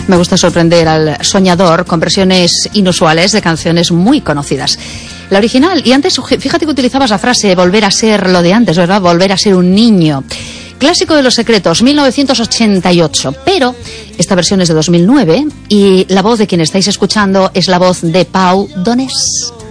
Me gusta sorprender al soñador con versiones inusuales de canciones muy conocidas. La original, y antes, fíjate que utilizabas la frase volver a ser lo de antes, ¿verdad? Volver a ser un niño. Clásico de Los Secretos, 1988, pero esta versión es de 2009 y la voz de quien estáis escuchando es la voz de Pau Donés.